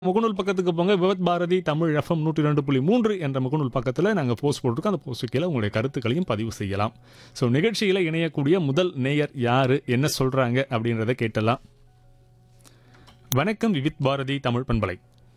முகநூல் பக்கத்துக்கு போங்க. விவத் பாரதி தமிழ் எஃப்எம் 102.3 என்ற முகநூல் பக்கத்துல நாங்க போஸ்ட் போட்டிருக்கோம். அந்த போஸ்ட் கீழ உங்களுடைய கருத்துக்களையும் பதிவு செய்யலாம். ஸோ நிகழ்ச்சியில இணையக்கூடிய முதல் நேயர் யாரு? என்ன சொல்றாங்க? அப்படின்றத கேட்டலாம். வணக்கம் விவித் பாரதி தமிழ் பண்பலை.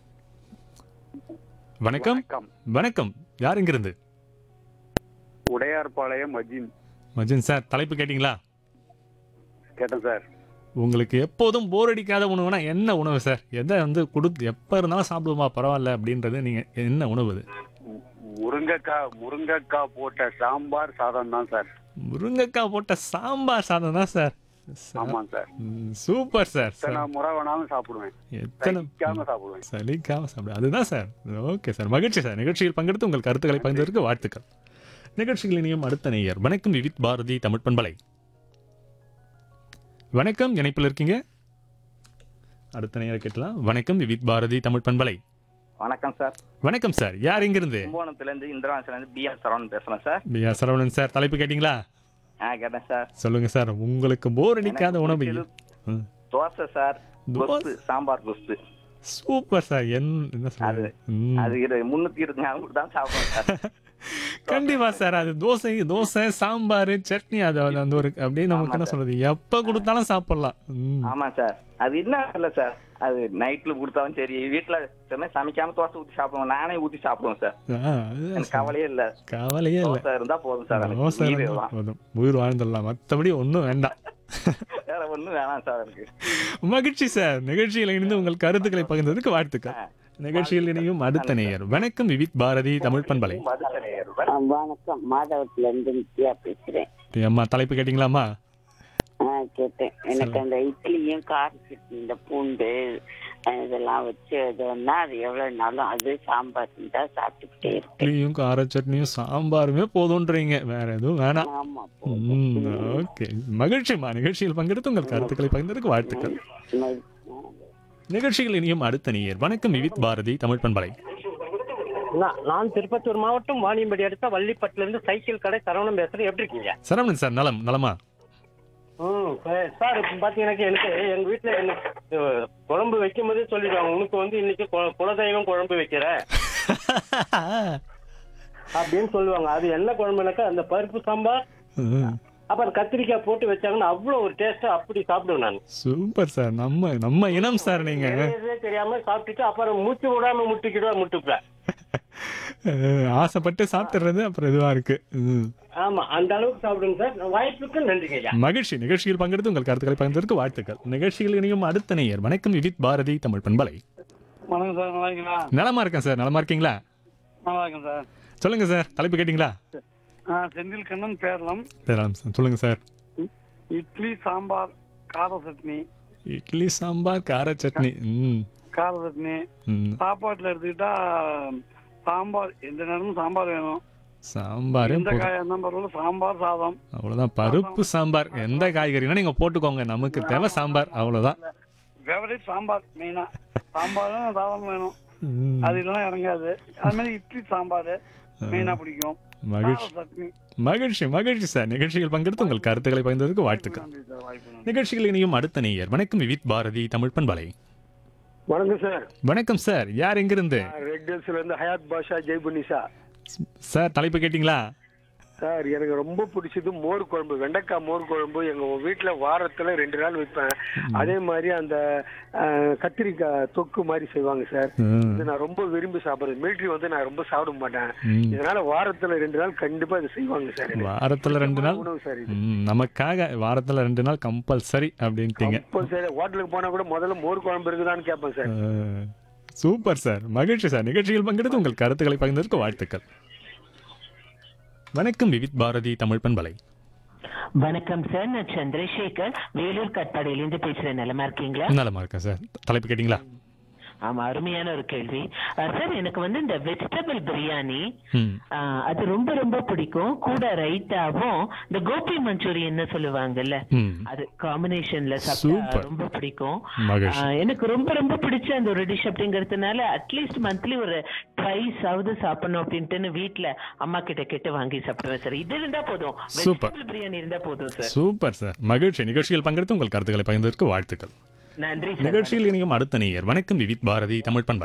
வணக்கம். வணக்கம். வணக்கம். யார் இங்கிருந்து? உடையார்பாளையம் அஜிம். மஜின் சார், தலைப்பு கேட்டிங்களா? கேட்டேன் சார். உங்களுக்கு எப்போதும் போர் அடிக்காத உணவுனா என்ன உணவு சார்? எதை கொடுத்து எப்போ இருந்தாலும் சாப்பிடுவோமா பரவாயில்ல அப்படின்றது நீங்க என்ன உணவு அது? முருங்கைக்காய் போட்ட சாம்பார் சாதம் தான் சார். முருங்கைக்காய் போட்ட சாம்பார் சாதம் தான் சார். ஆமாம் சார். Super sir. எத்தனை முறை வேணாலும் சாப்பிடுவேன். எத்தனை சலிக்காம சாப்பிடுவேன். சலிக்காம சாப்பிடு, அதுதான் சார். ஓகே சார், மகிழ்ச்சி சார். நிகழ்ச்சியில் பங்கெடுத்து உங்கள் கருத்துக்களை பகிர்ந்ததற்கு வாழ்த்துக்கள். நிகழ்ச்சியில் இனியும் அடுத்த நேயர். வணக்கம் விவித் பாரதி தமிழ் பண்பலை. வணக்கம், இணைப்பில் இருக்கீங்க. அடுத்த நேயர் கேட்கலாம். வணக்கம் விவித் பாரதி தமிழ் பண்பலை. வணக்கம் சார். வணக்கம் சார், யார் எங்கிருந்து? கும்பகோணத்துலேருந்து இந்திராவாசிலேருந்து பிஎம் சரவணன் பேசுகிறேன் சார். பியா சரவணன் சார், தலைப்பு கேட்டிங்களா? கேட்டேன் சார். சொல்லுங்க சார், உங்களுக்கு போர் அடிக்காத உணவு? Dosa sir. Dosa. கொஸ்து, sambar கொஸ்து. Super sir. என்ன அது சொல்றது? அது 324 தான் சாப்பிடுவோம் சார். கண்டிப்பா சார். அது தோசை சாம்பார் சட்னி, அது அந்த ஒரு அப்படியே நமக்கு என்ன சொல்றது, எப்ப கொடுத்தாலும் சாப்பிடலாம். ஆமா சார். அது என்ன இல்லை சார், அது நைட்ல கொடுத்தாலும் சரி, வீட்டுல சமைக்காம தோசை ஊற்றி சாப்பிடுவோம். நானே ஊற்றி சாப்பிடுவோம் சார். எனக்கு கவலையே இல்லை. கவலையே இல்லை. தோசை இருந்தா போதும் சார். எனக்கு தோசை உயிர் இருந்தா வேணாம். போதும், உயிர் வாழ்ந்துடலாம். மற்றபடி ஒன்றும் வேண்டாம். வேற ஒண்ணும் வேணாம் சார் எனக்கு. மகிழ்ச்சி சார். நிகழ்ச்சியில் இணைந்து உங்கள் கருத்துக்களை பகிர்ந்ததுக்கு வாழ்த்துக்கள். நிகழ்ச்சியில் இணையும் அடுத்த நேயர். வணக்கம் விவித் பாரதி தமிழ் பண்பலை. வணக்கம், மாதவத்துல இருந்து நித்யா பேசுறேன். அம்மா, தலைப்பு கேட்டீங்களாம்மா? கேட்டேன். எனக்கு அந்த இட்லியும் கார சட்னி, இந்த பூண்டு இதெல்லாம் வச்சு அதுன்னா அது எவ்வளவு நாளும் அது சாம்பார் இருந்தா சாப்பிட்டுக்கிட்டே இருக்கேன். இட்லியும் கார சட்னியும் சாம்பாருமே போதுன்றீங்க, வேற எதுவும் வேணாம். ஆமா, ஓகே, மகிழ்ச்சிமா. நிகழ்ச்சியில் பங்கெடுத்து உங்கள் கருத்துக்களை பகிர்ந்ததற்கு வாழ்த்துக்கள். நிகழ்ச்சியில் இனியும் அடுத்த நேயர். வணக்கம் விவித் பாரதி தமிழ் பண்பலை. நான் திருப்பத்தூர் மாவட்டம் வாணியம்படி அடுத்த வள்ளிப்பட்டுல இருந்து சைக்கிள் கடை சரவணன் பேசுறேன். எப்படி இருக்கீங்க? சரவணன் சார், நலமா? சார், இப்ப பாத்தீங்கன்னா எனக்கு எங்க வீட்டுல எனக்கு குழம்பு வைக்கும் போதே சொல்லிடுவாங்க, உனக்கு இன்னைக்கு குலதெய்வம் குழம்பு வைக்கிற அப்படின்னு சொல்லுவாங்க. அது என்ன குழம்புனாக்கா அந்த பருப்பு சாம்பார் அப்புறம் கத்திரிக்காய் போட்டு வச்சாங்கன்னா அவ்வளவு ஒரு டேஸ்டா அப்படி சாப்பிடுவேன் நான். Super sir. நம்ம இனம் சார். நீங்க தெரியாம சாப்பிட்டுட்டு அப்புறம் மூச்சு விடாம முட்டுப்பேன். ஆசைப்பட்டு சாப்பிட்டுறது அப்புறம் இதுவா இருக்கு. ஆமா, அந்த அளவுக்கு சாப்பிடுங்க சார். வாய்ப்புக்கு நன்றிங்க ஐயா. மகிழ்ச்சி. நிகழ்ச்சியில் பங்கெடுத்து உங்கள் கருத்துக்களை பகிர்ந்ததற்கு வாழ்த்துக்கள். நிகழ்ச்சியில் இணையும் அடுத்த நேயர். வணக்கம் விவித் பாரதி தமிழ் பண்பலை. வணக்கம் சார். நல்லா இருக்கீங்களா? நலமா இருக்கேன் சார். நலமா இருக்கீங்களா? நல்லா இருக்கேன் சார். சொல்லுங்க சார், தலைப்பு கேட்டீங்களா? செந்தில் கண்ணன் பேரளம். சொல்லுங்க சார். இட்லி சாம்பார் கார சட்னி. இட்லி சாம்பார் கார சட்னி. கார சட்னி சாப்பாட்டுல எடுத்துக்கிட்டா சாம்பார், எந்த நேரமும் சாம்பார் வேணும். சாம்பார், எந்த காய் இருந்தாலும் சாம்பார் சாதம், அவ்வளவுதான். பருப்பு சாம்பார், எந்த காய்கறினா நீங்க போட்டுக்கோங்க, நமக்கு தேவை சாம்பார், அவ்வளவுதான். ஃபேவரட் சாம்பார். மெயினா சாம்பாரும் சாதம் வேணும், அது இல்லைன்னா இறங்காது. அது மாதிரி இட்லி சாம்பார் மெயினா பிடிக்கும். மகிழ்ச்சி சார். நிகழ்ச்சியில் பங்கெடுத்து உங்கள் கருத்துக்களை பகிர்ந்ததற்கு வாழ்த்துக்கள். நிகழ்ச்சியில் இனியும் அடுத்த நேயர். வணக்கம் விவித் பாரதி தமிழ் பண்பலை. வணக்கம் சார். வணக்கம் சார், யார் எங்கிருந்து? ரெட் ஹில்ஸ்ல இருந்து ஹயாத் பாஷா ஜெய்புனிசா. சார், தலைப்பு கேட்டீங்களா? சார், எனக்கு ரொம்ப பிடிச்சது மோர் குழம்பு, வெண்டைக்காய் மோர் குழம்பு. எங்க வீட்டுல வாரத்துல 2 நாள் வைப்பேன். அதே மாதிரி அந்த கத்திரிக்காய் தொக்கு மாதிரி செய்வாங்க சார். இது நான் ரொம்ப விரும்பி சாப்பிடுறேன். மிலிட்டரி நான் ரொம்ப சாப்பிட மாட்டேன். இதனால வாரத்துல 2 நாள் கண்டிப்பா இது செய்வாங்க சார். வாரத்துல 2 நாள் சார், நமக்காக வாரத்துல 2 நாள் கம்பல்சரி அப்படின்ட்டீங்க. கம்பல்சரி. ஹோட்டலுக்கு போனா கூட முதல்ல மோர் குழம்பு இருக்குதான்னு கேட்பேன் சார். Super sir. மகிழ்ச்சி சார். நிகழ்ச்சியில் பங்கெடுத்து உங்கள் கருத்துக்களை பகிர்ந்ததற்கு வாழ்த்துக்கள். வணக்கம் விவித் பாரதி தமிழ் பண்பலை. வணக்கம் சார், நான் சந்திரசேகர் வேலூர் கட்பாடியிலிருந்து பேசுறேன். நலமா இருக்கீங்களா? நலமா இருக்கேன் சார். தலைப்பு கேட்டீங்களா? ஆமா, அருமையான ஒரு கேள்வி சார். எனக்கு இந்த வெஜிடபிள் பிரியாணி அது ரொம்ப ரொம்ப பிடிக்கும். கூட ரைத்தாவும் இந்த கோபி மஞ்சூரியன் சொல்லுவாங்கல்ல, அது காம்பினேஷன்ல சாப்பிட்டா ரொம்ப பிடிக்கும். எனக்கு ரொம்ப ரொம்ப பிடிச்ச அந்த ஒரு டிஷ் அப்படிங்கறதுனால அட்லீஸ்ட் மந்த்லி ஒரு ட்வைஸ் ஆவது சாப்பிடணும் அப்படின்ட்டு வீட்டுல அம்மா கிட்ட கேட்டு வாங்கி சாப்பிடுவேன் சார். இது இருந்தா போதும், வெஜிடபிள் பிரியாணி இருந்தா போதும் சார். Super sir. மகிழ்ச்சி. நிகழ்ச்சியில் பங்கெடுத்து உங்கள் கருத்துக்களை பகிர்ந்ததற்கு வாழ்த்துக்கள். நன்றி சார். நிகழ்ச்சியில் இணையும் அடுத்த நேயர் வணக்கம் விவித் பாரதி தமிழ் பண்பலை.